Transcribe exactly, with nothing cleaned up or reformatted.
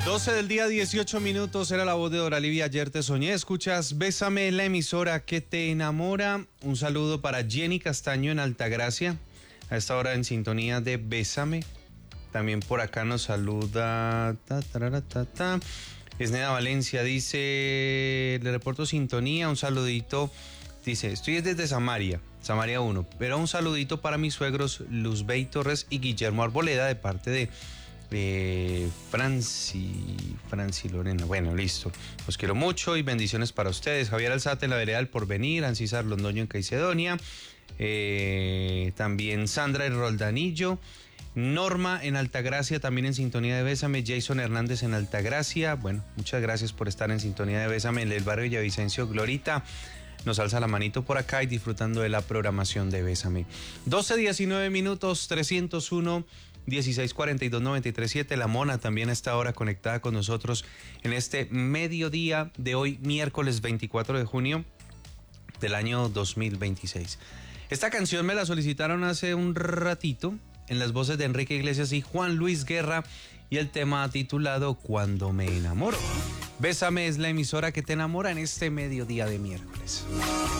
doce del día, dieciocho minutos, era la voz de Dora Livia, ayer te soñé. Escuchas Bésame, la emisora que te enamora. Un saludo para Jenny Castaño en Altagracia, a esta hora en sintonía de Bésame. También por acá nos saluda ta, tarara, ta, ta. Esneda Valencia dice, le reporto sintonía, un saludito. Dice, estoy desde Samaria, Samaria uno, pero un saludito para mis suegros Luzbey Torres y Guillermo Arboleda de parte de eh, Franci, Franci Lorena. Bueno, listo. Los quiero mucho y bendiciones para ustedes. Javier Alzate en la vereda del Porvenir, Ancisar Londoño en Caicedonia, eh, también Sandra en Roldanillo, Norma en Altagracia, también en sintonía de Bésame, Jason Hernández en Altagracia. Bueno, muchas gracias por estar en sintonía de Bésame en el barrio Villavicencio. Glorita nos alza la manito por acá y disfrutando de la programación de Bésame. doce, diecinueve minutos, trescientos uno, dieciséis cuarenta y dos, noventa y tres siete. La Mona también a esta hora conectada con nosotros en este mediodía de hoy, miércoles veinticuatro de junio del año dos mil veintiséis. Esta canción me la solicitaron hace un ratito en las voces de Enrique Iglesias y Juan Luis Guerra y el tema titulado Cuando me enamoro. Bésame es la emisora que te enamora en este mediodía de miércoles.